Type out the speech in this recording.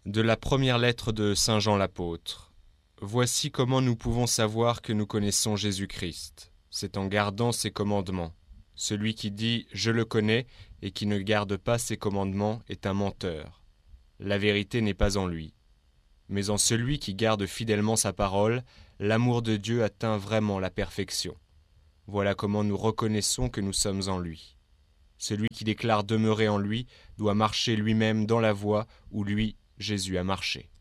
De la première lettre de Saint Jean l'apôtre. Voici comment nous pouvons savoir que nous connaissons Jésus-Christ. C'est en gardant ses commandements. Celui qui dit « je le connais » et qui ne garde pas ses commandements est un menteur. La vérité n'est pas en lui. Mais en celui qui garde fidèlement sa parole, l'amour de Dieu atteint vraiment la perfection. Voilà comment nous reconnaissons que nous sommes en lui. Celui qui déclare demeurer en lui doit marcher lui-même dans la voie où lui, Jésus, a marché.